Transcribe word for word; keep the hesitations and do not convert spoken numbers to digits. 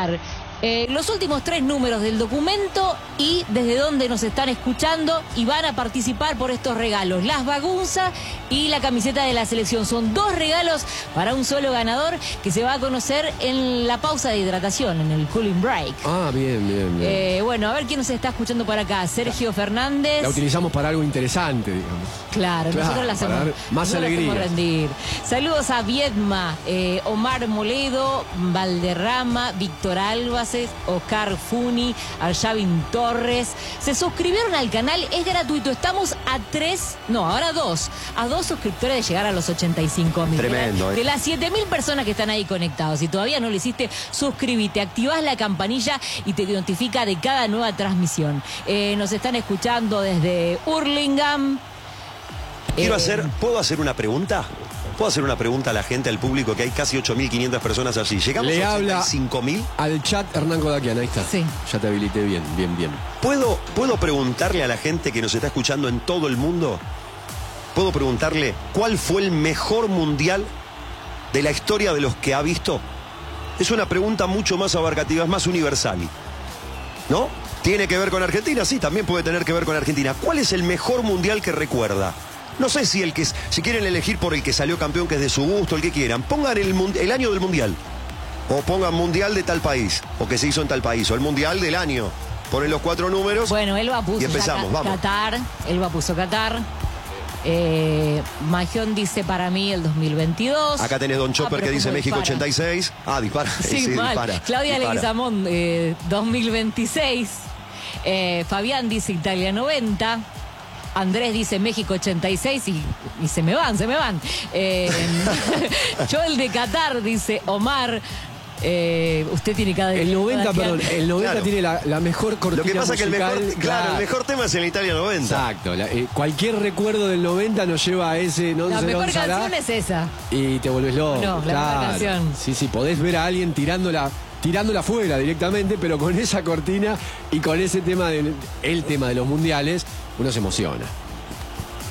enviar Eh, los últimos tres números del documento y desde dónde nos están escuchando, y van a participar por estos regalos: las bagunzas y la camiseta de la selección. Son dos regalos para un solo ganador, que se va a conocer en la pausa de hidratación, en el cooling break. Ah, bien, bien, bien. Eh, bueno, a ver quién nos está escuchando por acá. Sergio Fernández. La utilizamos para algo interesante, digamos. Claro, Claro, nosotros la hacemos, para dar más nosotros la alegría. hacemos rendir. Saludos a Viedma, eh, Omar Moledo, Valderrama, Víctor Álvarez, Oscar Funi, Arshavin Torres. Se suscribieron al canal, es gratuito. Estamos a tres, no, ahora dos, a dos suscriptores de llegar a los ochenta y cinco mil. Tremendo, De, eh. de las siete mil personas que están ahí conectados. Si todavía no lo hiciste, suscríbete, activás la campanilla y te notifica de cada nueva transmisión. Eh, nos están escuchando desde Hurlingham. Quiero Eh, hacer, ¿puedo hacer una pregunta? ¿Puedo hacer una pregunta a la gente, al público, que hay casi ocho mil quinientas personas allí? ¿Llegamos Le a habla ochenta y cinco mil? al chat Hernán Kodakian, ahí está. Sí. Ya te habilité bien, bien, bien. ¿Puedo, ¿Puedo preguntarle a la gente que nos está escuchando en todo el mundo? ¿Puedo preguntarle cuál fue el mejor mundial de la historia de los que ha visto? Es una pregunta mucho más abarcativa, es más universal, ¿no? ¿Tiene que ver con Argentina? Sí, también puede tener que ver con Argentina. ¿Cuál es el mejor mundial que recuerda? No sé si el que si quieren elegir por el que salió campeón, que es de su gusto, el que quieran. Pongan el, el año del mundial. O pongan mundial de tal país. O que se hizo en tal país. O el mundial del año. Ponen los cuatro números. Bueno, Elba puso y empezamos, ya, vamos. Qatar. Elba puso Qatar. Eh, Magión dice para mí el dos mil veintidós. Acá tenés Don Chopper, Ah, pero que dice ¿cómo México dispara? ochenta y seis. Ah, dispara. Sí, Sí, mal. dispara. Claudia dispara. Leguizamón, eh, dos mil veintiséis. Eh, Fabián dice Italia noventa. Andrés dice México ochenta y seis y, y se me van, se me van. Eh, Joel de Qatar dice Omar. Eh, usted tiene cada El noventa, perdón, el noventa Claro. tiene la, la mejor cortina Lo que pasa es que el musical, mejor, claro, el mejor tema es el Italia noventa. Exacto. La- eh, cualquier recuerdo del noventa nos lleva a ese... No La sé mejor dónde será, canción es esa. y te volvés loco. No, la mejor claro. canción. Sí, sí, podés ver a alguien tirándola, tirándola fuera directamente, pero con esa cortina y con ese tema, de, el tema de los mundiales, uno se emociona.